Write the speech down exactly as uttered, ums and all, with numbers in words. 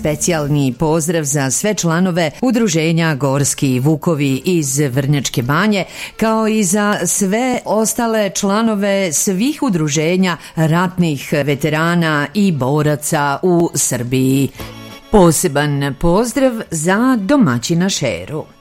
specijalni pozdrav za sve članove Udruženja Gorski Vukovi iz Vrnjačke Banje, kao i za sve ostale članove svih udruženja ratnih veterana i boraca u Srbiji. Poseban pozdrav za domaćina Šeru.